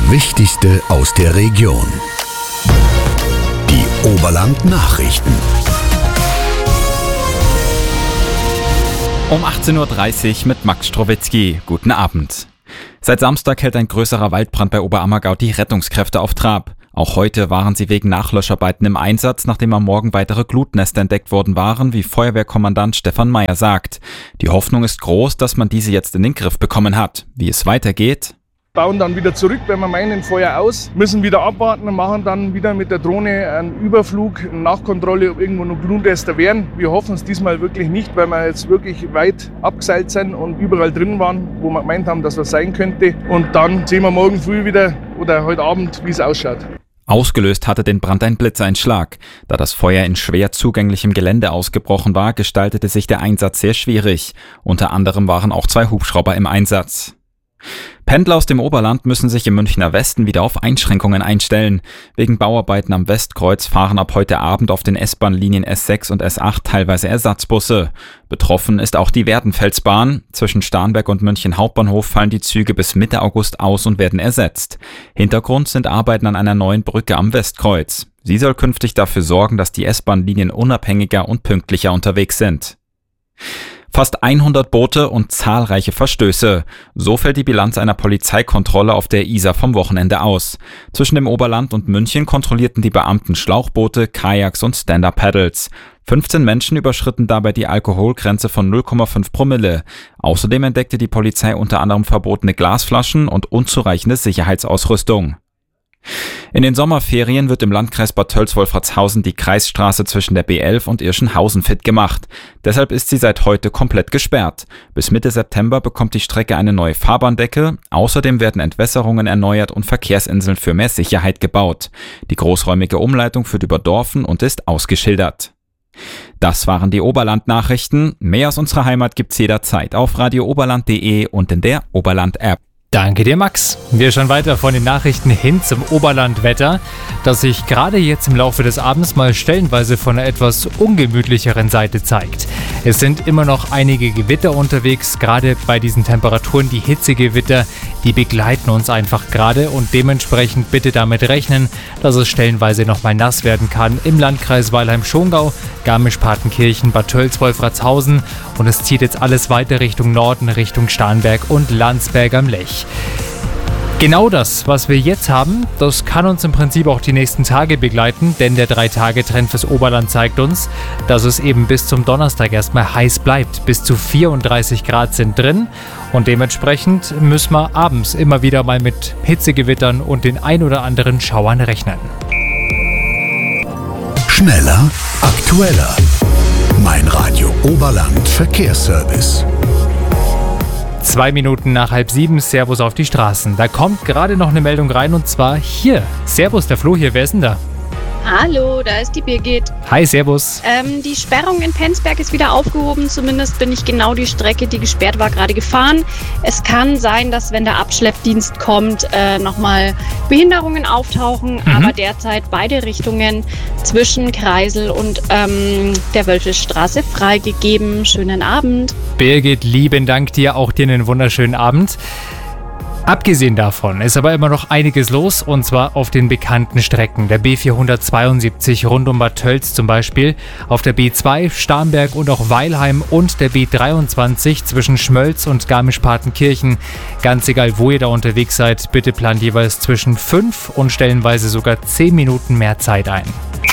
Das Wichtigste aus der Region. Die Oberland-Nachrichten. Um 18.30 Uhr mit Max Strowitzki. Guten Abend. Seit Samstag hält ein größerer Waldbrand bei Oberammergau die Rettungskräfte auf Trab. Auch heute waren sie wegen Nachlöscharbeiten im Einsatz, nachdem am Morgen weitere Glutnester entdeckt worden waren, wie Feuerwehrkommandant Stefan Meyer sagt. Die Hoffnung ist groß, dass man diese jetzt in den Griff bekommen hat. Wie es weitergeht? Bauen dann wieder zurück, wenn wir meinen Feuer aus, müssen wieder abwarten und machen dann wieder mit der Drohne einen Überflug, eine Nachkontrolle, ob irgendwo noch Glutnester wären. Wir hoffen es diesmal wirklich nicht, weil wir jetzt wirklich weit abgeseilt sind und überall drin waren, wo wir gemeint haben, dass was sein könnte. Und dann sehen wir morgen früh wieder oder heute Abend, wie es ausschaut. Ausgelöst hatte den Brand ein Blitzeinschlag. Da das Feuer in schwer zugänglichem Gelände ausgebrochen war, gestaltete sich der Einsatz sehr schwierig. Unter anderem waren auch 2 Hubschrauber im Einsatz. Pendler aus dem Oberland müssen sich im Münchner Westen wieder auf Einschränkungen einstellen. Wegen Bauarbeiten am Westkreuz fahren ab heute Abend auf den S-Bahn-Linien S6 und S8 teilweise Ersatzbusse. Betroffen ist auch die Werdenfelsbahn. Zwischen Starnberg und München Hauptbahnhof fallen die Züge bis Mitte August aus und werden ersetzt. Hintergrund sind Arbeiten an einer neuen Brücke am Westkreuz. Sie soll künftig dafür sorgen, dass die S-Bahn-Linien unabhängiger und pünktlicher unterwegs sind. Fast 100 Boote und zahlreiche Verstöße. So fällt die Bilanz einer Polizeikontrolle auf der Isar vom Wochenende aus. Zwischen dem Oberland und München kontrollierten die Beamten Schlauchboote, Kajaks und Stand-Up-Paddles. 15 Menschen überschritten dabei die Alkoholgrenze von 0,5 Promille. Außerdem entdeckte die Polizei unter anderem verbotene Glasflaschen und unzureichende Sicherheitsausrüstung. In den Sommerferien wird im Landkreis Bad Tölz-Wolfratshausen die Kreisstraße zwischen der B11 und Irschenhausen fit gemacht. Deshalb ist sie seit heute komplett gesperrt. Bis Mitte September bekommt die Strecke eine neue Fahrbahndecke. Außerdem werden Entwässerungen erneuert und Verkehrsinseln für mehr Sicherheit gebaut. Die großräumige Umleitung führt über Dorfen und ist ausgeschildert. Das waren die Oberland-Nachrichten. Mehr aus unserer Heimat gibt's jederzeit auf radiooberland.de und in der Oberland-App. Danke dir, Max. Wir schauen weiter von den Nachrichten hin zum Oberlandwetter, das sich gerade jetzt im Laufe des Abends mal stellenweise von einer etwas ungemütlicheren Seite zeigt. Es sind immer noch einige Gewitter unterwegs, gerade bei diesen Temperaturen. Die Hitzegewitter, die begleiten uns einfach gerade und dementsprechend bitte damit rechnen, dass es stellenweise nochmal nass werden kann im Landkreis Weilheim-Schongau, Garmisch-Partenkirchen, Bad Tölz-Wolfratshausen und es zieht jetzt alles weiter Richtung Norden, Richtung Starnberg und Landsberg am Lech. Genau das, was wir jetzt haben, das kann uns im Prinzip auch die nächsten Tage begleiten, denn der 3-Tage-Trend fürs Oberland zeigt uns, dass es eben bis zum Donnerstag erstmal heiß bleibt. Bis zu 34 Grad sind drin und dementsprechend müssen wir abends immer wieder mal mit Hitzegewittern und den ein oder anderen Schauern rechnen. Schneller, aktueller. Mein Radio Oberland Verkehrsservice. 2 Minuten nach 6:30, Servus auf die Straßen. Da kommt gerade noch eine Meldung rein und zwar hier. Servus, der Flo hier, wer ist denn da? Hallo, da ist die Birgit. Hi, servus. Die Sperrung in Penzberg ist wieder aufgehoben. Zumindest bin ich genau die Strecke, die gesperrt war, gerade gefahren. Es kann sein, dass, wenn der Abschleppdienst kommt, nochmal Behinderungen auftauchen. Aber derzeit beide Richtungen zwischen Kreisel und der Wölfelstraße freigegeben. Schönen Abend. Birgit, lieben Dank dir, auch dir einen wunderschönen Abend. Abgesehen davon ist aber immer noch einiges los und zwar auf den bekannten Strecken. Der B472 rund um Bad Tölz zum Beispiel, auf der B2 Starnberg und auch Weilheim und der B23 zwischen Schmölz und Garmisch-Partenkirchen. Ganz egal, wo ihr da unterwegs seid, bitte plant jeweils zwischen 5 und stellenweise sogar 10 Minuten mehr Zeit ein.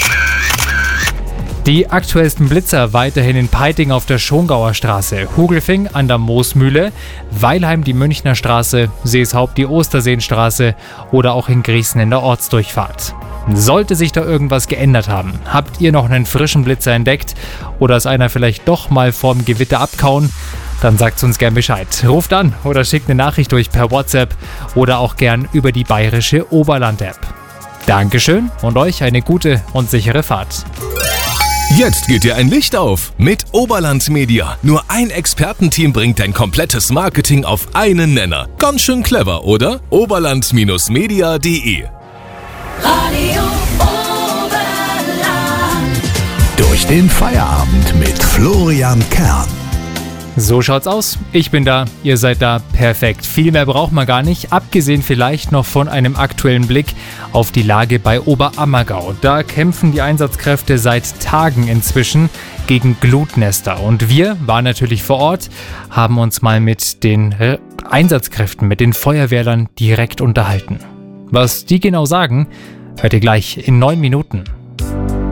Die aktuellsten Blitzer weiterhin in Peiting auf der Schongauer Straße, Hugelfing an der Moosmühle, Weilheim die Münchner Straße, Seeshaupt die Osterseenstraße oder auch in Griesen in der Ortsdurchfahrt. Sollte sich da irgendwas geändert haben, habt ihr noch einen frischen Blitzer entdeckt oder ist einer vielleicht doch mal vorm Gewitter abkauen, dann sagt uns gern Bescheid. Ruft an oder schickt eine Nachricht durch per WhatsApp oder auch gern über die bayerische Oberland-App. Dankeschön und euch eine gute und sichere Fahrt. Jetzt geht dir ein Licht auf mit Oberland Media. Nur ein Expertenteam bringt dein komplettes Marketing auf einen Nenner. Ganz schön clever, oder? Oberland-media.de Radio Oberland. Durch den Feierabend mit Florian Kern. So schaut's aus. Ich bin da, ihr seid da, perfekt. Viel mehr braucht man gar nicht, abgesehen vielleicht noch von einem aktuellen Blick auf die Lage bei Oberammergau. Da kämpfen die Einsatzkräfte seit Tagen inzwischen gegen Glutnester. Und wir waren natürlich vor Ort, haben uns mal mit den Einsatzkräften, mit den Feuerwehrlern direkt unterhalten. Was die genau sagen, hört ihr gleich in 9 Minuten.